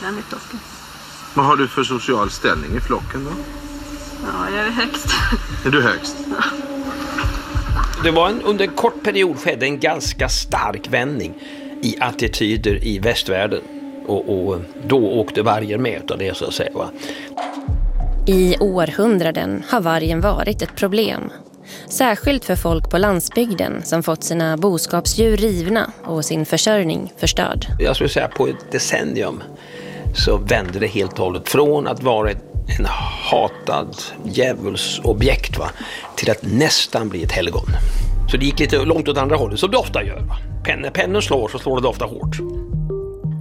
medlem i flocken. Vad har du för social ställning i flocken då? Ja, jag är högst. Är du högst? Ja. Det var under en kort period skedde en ganska stark vändning i attityder i västvärlden. Och då åkte vargen med av det, så att säga, va? I århundraden har vargen varit ett problem. Särskilt för folk på landsbygden som fått sina boskapsdjur rivna och sin försörjning förstörd. Jag skulle säga på ett decennium så vände det helt och hållet från att vara en hatad djävulsobjekt, va, till att nästan bli ett helgon. Så det gick lite långt åt andra hållet, som det ofta gör. Va? När pennen slår så slår det ofta hårt.